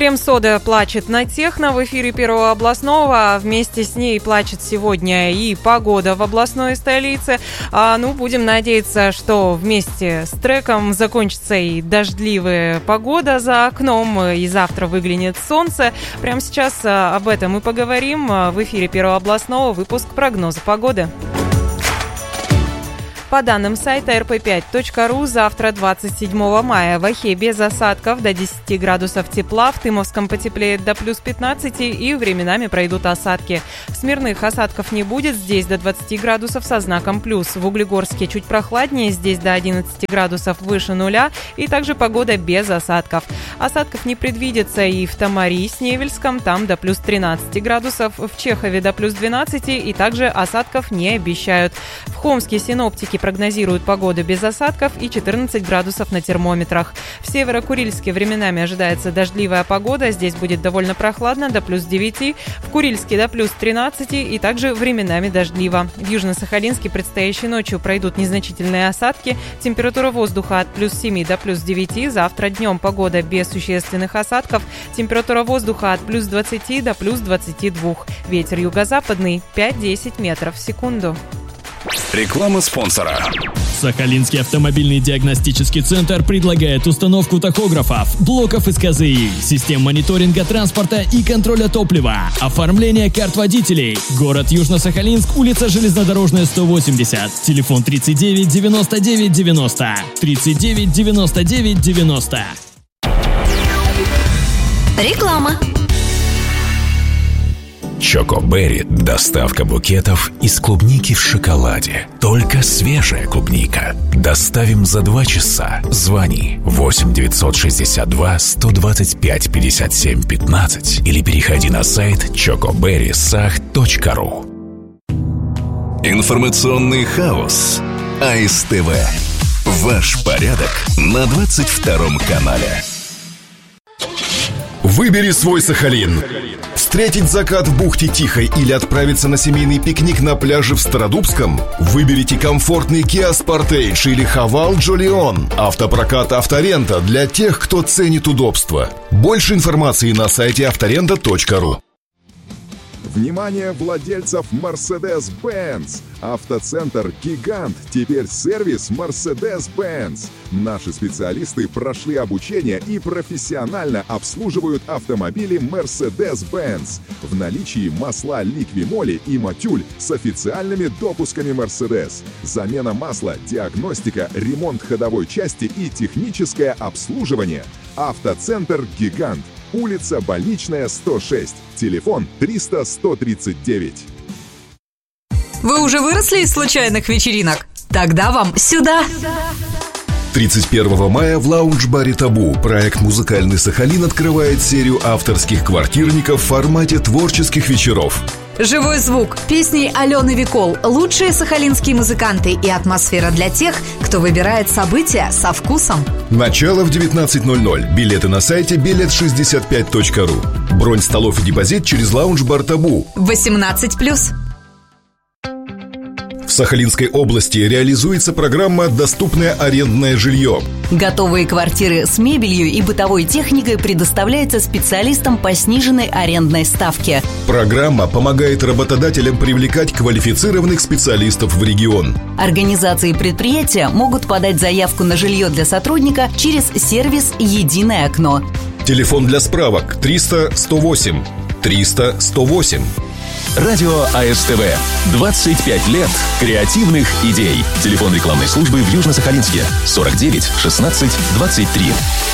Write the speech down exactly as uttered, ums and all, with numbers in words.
Крем-сода плачет на техно в эфире Первого областного. Вместе с ней плачет сегодня и погода в областной столице. А, ну, будем надеяться, что вместе с треком закончится и дождливая погода за окном, и завтра выглянет солнце. Прямо сейчас об этом и поговорим в эфире Первого областного. Выпуск прогноза погоды. По данным сайта эр пэ пять точка ру, завтра, двадцать седьмого мая, в Охе без осадков, до десяти градусов тепла, в Тымовском потеплеет до плюс пятнадцати и временами пройдут осадки. В Смирных осадков не будет, здесь до двадцати градусов со знаком плюс. В Углегорске чуть прохладнее, здесь до одиннадцати градусов выше нуля, и также погода без осадков. Осадков не предвидится и в Тамари с Невельском, там до плюс тринадцати градусов, в Чехове до плюс двенадцати, и также осадков не обещают. В Хомске синоптики прогнозируют погоду без осадков и четырнадцать градусов на термометрах. В Северо-Курильске временами ожидается дождливая погода. Здесь будет довольно прохладно, до плюс девяти. В Курильске до плюс тринадцати и также временами дождливо. В Южно-Сахалинске предстоящей ночью пройдут незначительные осадки. Температура воздуха от плюс семи до плюс девяти. Завтра днем погода без существенных осадков. Температура воздуха от плюс двадцати до плюс двадцати двух. Ветер юго-западный пять-десять метров в секунду. Реклама спонсора. Сахалинский автомобильный диагностический центр предлагает установку тахографов, блоков из ка зэ и, систем мониторинга транспорта и контроля топлива, оформление карт водителей. Город Южно-Сахалинск, улица Железнодорожная, сто восемьдесят. Телефон тридцать девять девяносто девять девяносто. тридцать девять девяносто девять девяносто. Реклама. Чоко Берри – доставка букетов из клубники в шоколаде. Только свежая клубника. Доставим за два часа. Звони восемь девятьсот шестьдесят два сто двадцать пять пятьдесят семь пятнадцать или переходи на сайт чоко берри сах точка ру. Информационный хаос. а эс тэ вэ. Ваш порядок на двадцать втором канале. Выбери свой Сахалин. Встретить закат в бухте Тихой или отправиться на семейный пикник на пляже в Стародубском? Выберите комфортный Kia Sportage или Haval Jolion. Автопрокат «Авторента» для тех, кто ценит удобство. Больше информации на сайте авторента точка ру. Внимание владельцев Mercedes-Benz! Автоцентр «Гигант» теперь сервис Mercedes-Benz. Наши специалисты прошли обучение и профессионально обслуживают автомобили Mercedes-Benz. В наличии масла Liqui-Moly и Motul с официальными допусками Mercedes. Замена масла, диагностика, ремонт ходовой части и техническое обслуживание. Автоцентр «Гигант». Улица Больничная, сто шесть. Телефон триста сто тридцать девять. Вы уже выросли из случайных вечеринок? Тогда вам сюда! тридцать первого мая в лаунж-баре «Табу» проект «Музыкальный Сахалин» открывает серию авторских квартирников в формате творческих вечеров. Живой звук, песни Алены Викол, лучшие сахалинские музыканты и атмосфера для тех, кто выбирает события со вкусом. Начало в девятнадцать ноль ноль. Билеты на сайте билет шестьдесят пять точка ру. Бронь столов и депозит через лаунж-бар «Табу». восемнадцать плюс. В Сахалинской области реализуется программа «Доступное арендное жилье». Готовые квартиры с мебелью и бытовой техникой предоставляются специалистам по сниженной арендной ставке. Программа помогает работодателям привлекать квалифицированных специалистов в регион. Организации и предприятия могут подать заявку на жилье для сотрудника через сервис «Единое окно». Телефон для справок триста сто восемь. триста сто восемь. Радио а эс тэ вэ. двадцать пять лет креативных идей. Телефон рекламной службы в Южно-Сахалинске сорок девять шестнадцать двадцать три.